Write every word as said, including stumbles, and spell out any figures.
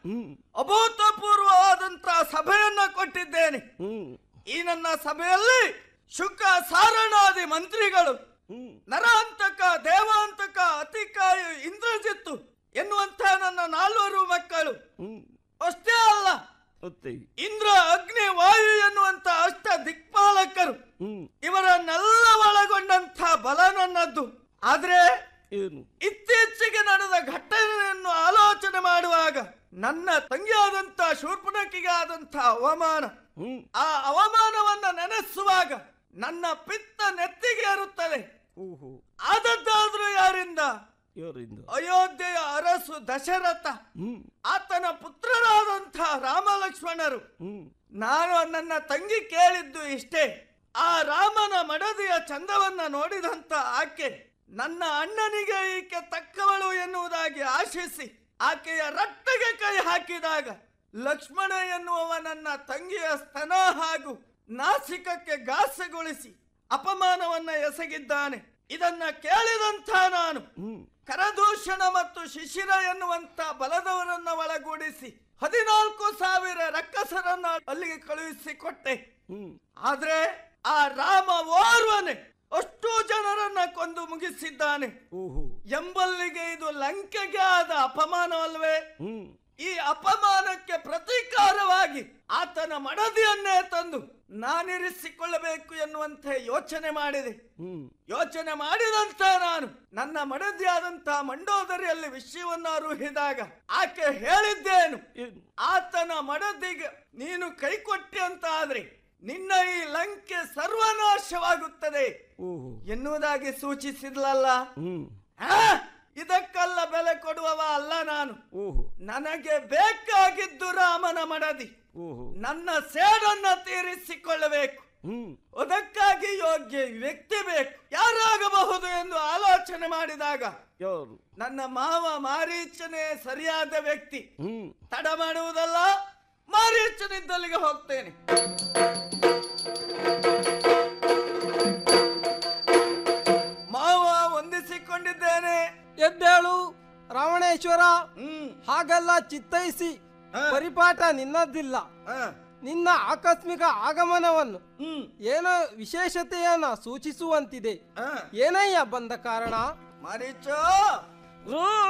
ಅಭೂತಪೂರ್ವವಾದಂತಹ ಸಭೆಯನ್ನ ಕೊಟ್ಟಿದ್ದೇನೆ. ಈ ನನ್ನ ಸಭೆಯಲ್ಲಿ ಶುಕ ಸಾರಣಾದಿ ಮಂತ್ರಿಗಳು, ನರಾಂತಕ, ದೇವಾಂತಕ, ಅತಿಕಾಯು, ಇಂದ್ರಜಿತ್ತು ಎನ್ನುವಂತಹ ನನ್ನ ನಾಲ್ವರು ಮಕ್ಕಳು ಅಷ್ಟೇ ಅಲ್ಲ, ಇಂದ್ರ, ಅಗ್ನಿ, ವಾಯು ಎನ್ನುವಂತ ಅಷ್ಟ ದಿಕ್ಪಾಲಕರು, ಇವರನ್ನೆಲ್ಲ ಒಳಗೊಂಡಂತ ಬಲ ನನ್ನದ್ದು. ಆದ್ರೆ ಇತ್ತೀಚೆಗೆ ನಡೆದ ಘಟನೆಯನ್ನು ಆಲೋಚನೆ ಮಾಡುವಾಗ ನನ್ನ ತಂಗಿಯಾದಂತ ಶೂರ್ಪಣಕಿಗೆ ಆದಂತ ಅವಮಾನ, ಆ ಅವಮಾನವನ್ನ ನೆನೆಸುವಾಗ ನನ್ನ ಪಿತ್ತ ನೆತ್ತಿಗೆ ಏರುತ್ತದೆ. ಆದದ್ದಾದ್ರೂ ಯಾರಿಂದ? ಅಯೋಧ್ಯೆಯ ಅರಸು ದಶರಥ, ಆತನ ಪುತ್ರರಾದಂತಹ ರಾಮ ಲಕ್ಷ್ಮಣರು. ನಾನು ನನ್ನ ತಂಗಿ ಕೇಳಿದ್ದು ಇಷ್ಟೇ, ಆ ರಾಮನ ಮಡದಿಯ ಚಂದವನ್ನ ನೋಡಿದಂತ ಆಕೆ ನನ್ನ ಅಣ್ಣನಿಗೆ ಈಕೆ ತಕ್ಕವಳು ಎನ್ನುವುದಾಗಿ ಆಶಿಸಿ ಆಕೆಯ ರಟ್ಟೆಗೆ ಕೈ ಹಾಕಿದಾಗ ಲಕ್ಷ್ಮಣ ಎನ್ನುವವ ನನ್ನ ತಂಗಿಯ ಸ್ತನ ಹಾಗೂ ನಾಸಿಕಕ್ಕೆ ಘಾಸಗೊಳಿಸಿ ಅಪಮಾನವನ್ನ ಎಸಗಿದ್ದಾನೆ. ಇದನ್ನ ಕೇಳಿದಂಥ ನಾನು ಕರದೂಷಣ ಮತ್ತು ಶಿಶಿರ ಎನ್ನುವಂತ ಬಲದವರನ್ನ ಒಳಗೂಡಿಸಿ ಹದಿನಾಲ್ಕು ಸಾವಿರ ರಕ್ಕಸರನ್ನ ಅಲ್ಲಿಗೆ ಕಳುಹಿಸಿಕೊಟ್ಟೆ. ಆದ್ರೆ ಆ ರಾಮ ಓರ್ವನೆ ಅಷ್ಟು ಜನರನ್ನ ಕೊಂದು ಮುಗಿಸಿದ್ದಾನೆ ಎಂಬಲ್ಲಿಗೆ ಇದು ಲಂಕೆಗೆ ಆದ ಅಪಮಾನವಲ್ವೇ? ಈ ಅಪಮಾನಕ್ಕೆ ಪ್ರತೀಕಾರವಾಗಿ ಆತನ ಮಡದಿಯನ್ನೇ ತಂದು ನಾನಿರಿಸಿಕೊಳ್ಳಬೇಕು ಎನ್ನುವಂತೆ ಯೋಚನೆ ಮಾಡಿದೆ. ಯೋಚನೆ ಮಾಡಿದಂತ ನಾನು ನನ್ನ ಮಡದಿಯಾದಂತ ಮಂಡೋದರಿಯಲ್ಲಿ ವಿಷಯವನ್ನ ಅರುಹಿದಾಗ ಆಕೆ ಹೇಳಿದ್ದೇನು, ಆತನ ಮಡದಿಗೆ ನೀನು ಕೈ ಕೊಟ್ಟಿ ಅಂತ ಆದ್ರೆ ನಿನ್ನ ಈ ಲಂಕೆ ಸರ್ವನಾಶವಾಗುತ್ತದೆ ಎನ್ನುವುದಾಗಿ ಸೂಚಿಸಿದ್ಲಲ್ಲ. ಇದಕ್ಕೆಲ್ಲ ಬೆಲೆ ಕೊಡುವವ ಅಲ್ಲ ನಾನು. ನನಗೆ ಬೇಕಾಗಿದ್ದು ರಾಮನ ಮಡದಿ, ನನ್ನ ಸೇಡನ್ನ ತೀರಿಸಿಕೊಳ್ಳಬೇಕು. ಅದಕ್ಕಾಗಿ ಯೋಗ್ಯ ವ್ಯಕ್ತಿ ಬೇಕು. ಯಾರಾಗಬಹುದು ಎಂದು ಆಲೋಚನೆ ಮಾಡಿದಾಗ ನನ್ನ ಮಾವ ಮಾರೀಚನೇ ಸರಿಯಾದ ವ್ಯಕ್ತಿ. ತಡ ಮಾಡುವುದಲ್ಲ, ಮಾರೀಚನಿದ್ದಲ್ಲಿಗೆ ಹೋಗ್ತೇನೆ. ಮಾವ ವಂದಿಸಿಕೊಂಡಿದ್ದೇನೆ. ಎದ್ದೇಳು ರಾವಣೇಶ್ವರ. ಹಾಗೆಲ್ಲ ಚಿತ್ತೈಸಿ ಪರಿಪಾಠ ನಿನ್ನದ್ದಿಲ್ಲ. ನಿನ್ನ ಆಕಸ್ಮಿಕ ಆಗಮನವನ್ನು ಏನೋ ವಿಶೇಷತೆಯನ್ನ ಸೂಚಿಸುವಂತಿದೆ. ಏನಯ್ಯ ಬಂದ ಕಾರಣ? ಮಾರೀಚ